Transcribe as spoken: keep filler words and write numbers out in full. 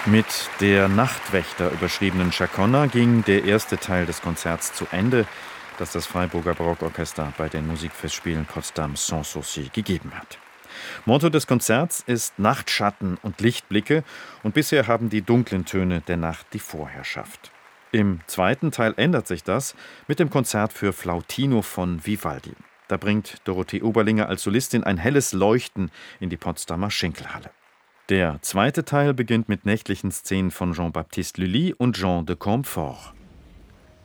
Mit der Nachtwächter überschriebenen Chaconne ging der erste Teil des Konzerts zu Ende, das das Freiburger Barockorchester bei den Musikfestspielen Potsdam Sans Souci gegeben hat. Motto des Konzerts ist Nachtschatten und Lichtblicke, und bisher haben die dunklen Töne der Nacht die Vorherrschaft. Im zweiten Teil ändert sich das mit dem Konzert für Flautino von Vivaldi. Da bringt Dorothee Oberlinger als Solistin ein helles Leuchten in die Potsdamer Schinkelhalle. Der zweite Teil beginnt mit nächtlichen Szenen von Jean-Baptiste Lully und Jean de Compfort.